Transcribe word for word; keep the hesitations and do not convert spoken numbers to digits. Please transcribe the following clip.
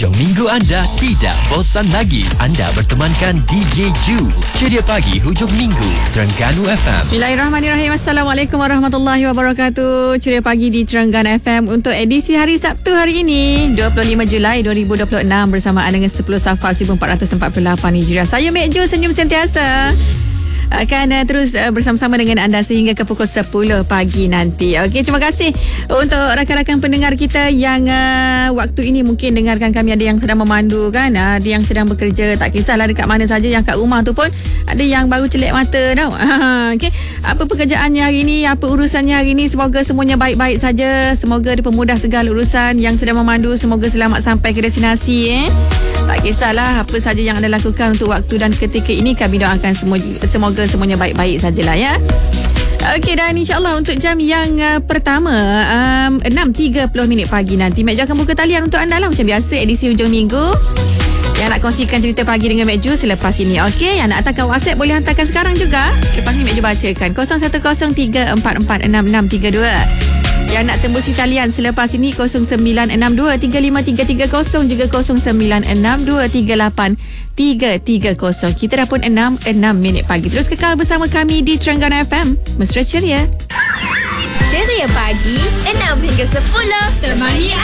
Hujung minggu anda tidak bosan lagi. Anda bertemankan D J Ju. Ceria pagi hujung minggu, Terengganu F M. Bismillahirrahmanirrahim. Assalamualaikum warahmatullahi wabarakatuh. Ceria pagi di Terengganu F M untuk edisi hari Sabtu hari ini, dua puluh lima Julai dua ribu dua puluh enam, bersamaan dengan sepuluh Safar seribu empat ratus empat puluh lapan Hijriah. Saya Mek Ju, senyum sentiasa akan uh, terus uh, bersama-sama dengan anda sehingga ke pukul sepuluh pagi nanti. Okey, terima kasih untuk rakan-rakan pendengar kita yang uh, waktu ini mungkin dengarkan kami. Ada yang sedang memandu kan, uh, ada yang sedang bekerja, tak kisahlah dekat mana saja. Yang kat rumah tu pun ada yang baru celik mata tau. Okey, apa pekerjaannya hari ini, apa urusannya hari ini, semoga semuanya baik-baik saja. Semoga dipermudah segala urusan. Yang sedang memandu, semoga selamat sampai ke destinasi. Eh Tak kisahlah apa saja yang anda lakukan untuk waktu dan ketika ini, kami doakan semua, semoga semuanya baik-baik sajalah ya. Okey, dan insyaAllah untuk jam yang uh, pertama um, enam tiga puluh minit pagi nanti, Mek Ju akan buka talian untuk anda lah macam biasa edisi hujung minggu. Yang nak kongsikan cerita pagi dengan Mek Ju selepas ini. Okey, yang nak hantarkan WhatsApp boleh hantarkan sekarang juga. Lepas ni Mek Ju bacakan kosong satu kosong tiga empat empat enam enam tiga dua. Yang nak tembusi talian selepas ini kosong sembilan enam dua tiga lima tiga tiga kosong, juga kosong sembilan enam dua tiga lapan tiga tiga kosong. Kita dah pun enam enam minit pagi. Terus kekal bersama kami di Terengganu F M. Mesra ceria. Ceria pagi enam hingga sepuluh temani